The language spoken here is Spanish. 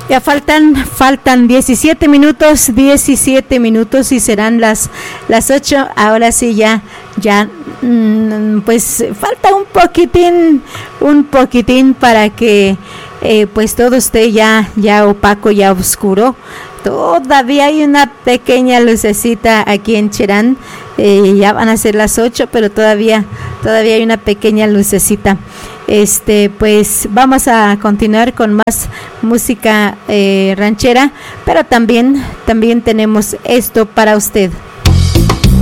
Ya faltan 17 minutos y serán las 8. Ahora sí ya, pues falta un poquitín para que pues todo esté ya opaco, ya oscuro. Todavía hay una pequeña lucecita aquí en Cherán. Ya van a ser las 8, pero todavía hay una pequeña lucecita. Pues vamos a continuar con más música ranchera, pero también tenemos esto para usted.